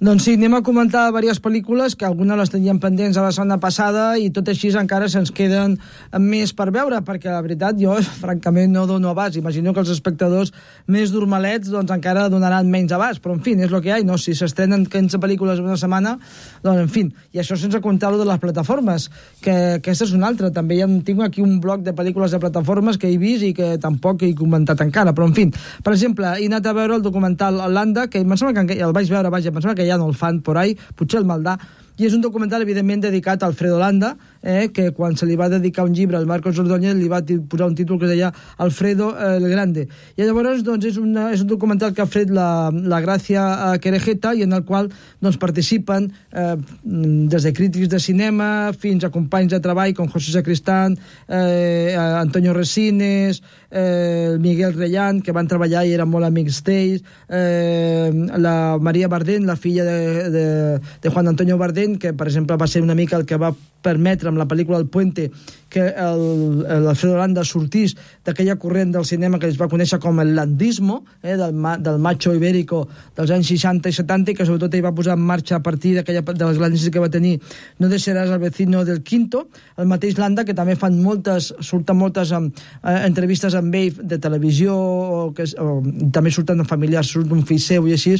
Doncs sí, anem a comentar diverses pel·lícules que algunes les teníem pendents a la setmana passada i tot així encara se'ns queden més per veure, perquè la veritat jo francament no dono abast. Imagino que els espectadors més normalets doncs encara donaran menys abast, però en fi, és el que hi ha, no? Si s'estrenen 15 pel·lícules en una setmana, doncs en fi, i això sense comptar-ho de les plataformes, que aquesta és una altra. També tinc aquí un bloc de pel·lícules de plataformes que he vist i que tampoc he comentat encara, però en fi, per exemple, he anat a veure el documental Holanda, que em sembla que el vaig veure, em sembla que ja no el fan por ahí, potser el Maldà, i és un documental evidentment dedicat a Alfredo Landa, que quan se li va dedicar un llibre al Marcos Ordóñez li va posar un títol que deia Alfredo el Grande. I llavors doncs, és un documental que ha fet la Gràcia Querejeta i en el qual doncs, participen des de crítics de cinema fins a companys de treball com José Sacristán, Antonio Resines, Miguel Reyán, que van treballar i eren molt amics d'ells, la Maria Bardén, la filla de Juan Antonio Bardén, que per exemple va ser una mica el que va permetre amb la pel·lícula El Puente que l'Alfredo Landa sortís d'aquella corrent del cinema que es va conèixer com el landismo, del macho ibérico dels anys 60 i 70, i que sobretot ell va posar en marxa a partir de les grans que va tenir No deixaràs el vecino del quinto, el mateix Landa, que també surten moltes entrevistes amb ell de televisió, o també surten familiars, surt un fill seu i així,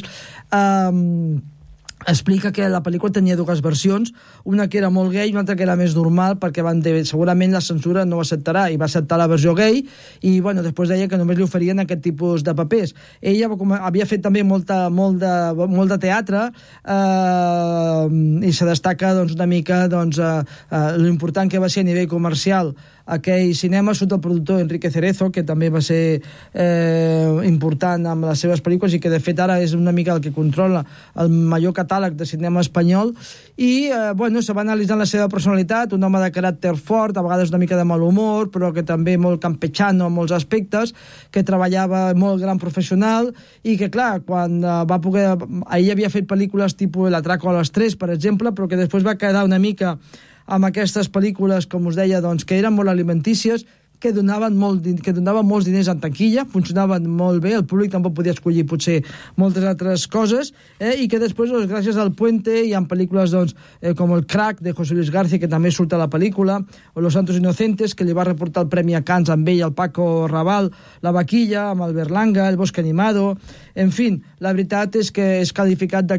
explica que la pel·lícula tenia dues versions, una que era molt gay i una altra que era més normal, perquè van dir segurament la censura no ho acceptarà, i va acceptar la versió gay, i bueno, després deia que només li oferien aquest tipus de papers. Ella havia fet també molt de teatre, i se destaca doncs, una mica l'important que va ser a nivell comercial aquell cinema sota el productor Enrique Cerezo, que també va ser important amb les seves pel·lícules i que de fet ara és una mica el que controla el major catàleg de cinema espanyol, i se va analitzant la seva personalitat, un home de caràcter fort, a vegades una mica de mal humor, però que també molt campechano en molts aspectes, que treballava molt gran professional, i que clar, quan va poder... Ell havia fet pel·lícules tipus El atraco a les 3, per exemple, però que després va quedar una mica amb aquestes pel·lícules, com us deia, doncs, que eren molt alimentícies, que donaven molts diners en taquilla, funcionaven molt bé, el públic tampoc podia escollir potser moltes altres coses, i que després, doncs, gràcies al Puente, hi ha pel·lícules com El Crack, de José Luis García, que també surt a la pel·lícula, o Los Santos Inocentes, que li va reportar el Premi a Cannes amb ell, el Paco Raval, La Vaquilla, amb el Berlanga, El Bosque Animado... En fi, la veritat és que és qualificat de